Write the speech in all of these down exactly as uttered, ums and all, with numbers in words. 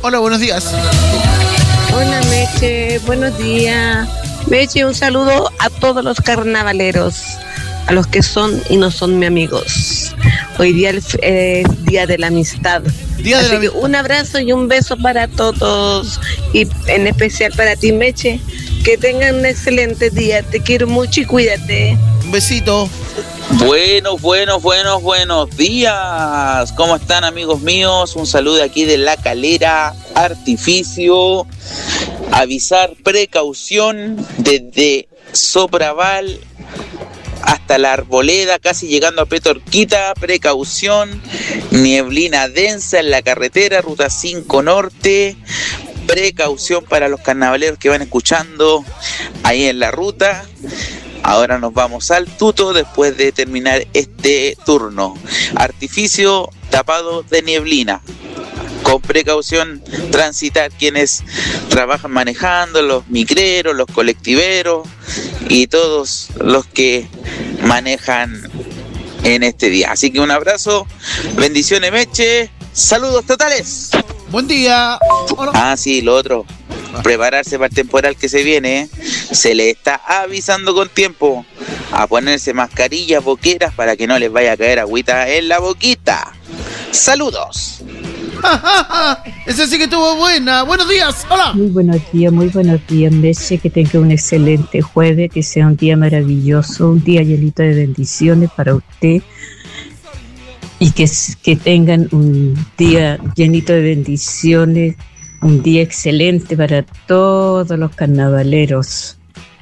Hola, buenos días. Hola, Meche, buenos días. Meche, un saludo a todos los carnavaleros, a los que son y no son mis amigos. Hoy día es eh, Día de la Amistad. Día de Así la... que un abrazo y un beso para todos, y en especial para ti, Meche. Que tengan un excelente día. Te quiero mucho y cuídate. Un besito. Buenos, buenos, buenos, buenos días. ¿Cómo están, amigos míos? Un saludo aquí de La Calera, Artificio. Avisar precaución desde Sopraval hasta La Arboleda, casi llegando a Petorquita. Precaución, nieblina densa en la carretera, ruta cinco Norte. Precaución para los carnavaleros que van escuchando ahí en la ruta. Ahora nos vamos al tuto después de terminar este turno. Artificio tapado de nieblina. Con precaución transitar quienes trabajan manejando, los micreros, los colectiveros y todos los que manejan en este día. Así que un abrazo, bendiciones, Meche, saludos totales. Buen día. Hola. Ah, sí, lo otro, prepararse para el temporal que se viene, ¿eh? Se le está avisando con tiempo a ponerse mascarillas, boqueras, para que no les vaya a caer agüita en la boquita. Saludos. Esa sí que estuvo buena. Buenos días. Hola. Muy buenos días, muy buenos días, Meche. Que tenga un excelente jueves, que sea un día maravilloso, un día llenito de bendiciones para usted. Y que, que tengan un día llenito de bendiciones, un día excelente para todos los carnavaleros.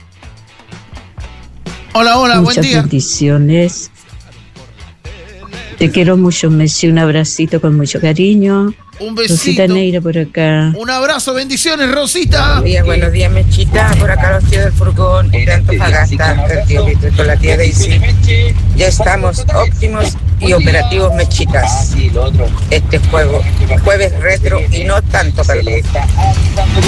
Hola, hola, Muchas buen día. bendiciones. Te quiero mucho, Messi. Un abracito con mucho cariño. Un besito. Rosita Neira por acá. Un abrazo, bendiciones, Rosita. Buenos días, buenos días, Mechita. Por acá los tíos del furgón de Antofagasta, con la tía Daisy. Ya estamos óptimos y operativos, Mechitas. Este juego, jueves retro y no tanto para